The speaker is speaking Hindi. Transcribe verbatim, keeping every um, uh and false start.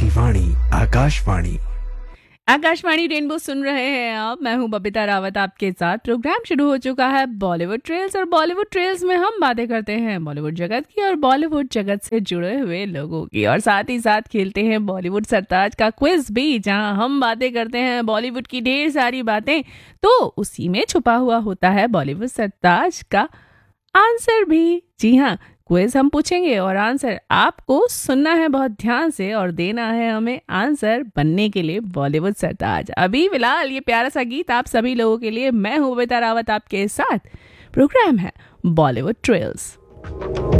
वाणी आकाशवाणी। आकाशवाणी रेनबो सुन रहे हैं आप। मैं हूं बबीता रावत आपके साथ। प्रोग्राम शुरू हो चुका है बॉलीवुड ट्रेल्स, और बॉलीवुड ट्रेल्स में हम बातें करते हैं बॉलीवुड जगत की और बॉलीवुड जगत से जुड़े हुए लोगों की, और साथ ही साथ खेलते हैं बॉलीवुड सरताज का क्विज भी, जहां हम बातें करते हैं बॉलीवुड की ढेर सारी बातें, तो उसी में छुपा हुआ होता है बॉलीवुड सरताज का आंसर भी। जी हाँ, क्विज हम पूछेंगे और आंसर आपको सुनना है बहुत ध्यान से, और देना है हमें आंसर बनने के लिए बॉलीवुड सरताज। अभी फिलहाल ये प्यारा सा गीत आप सभी लोगों के लिए। मैं हूँ बबीता रावत आपके साथ। प्रोग्राम है बॉलीवुड ट्रेल्स।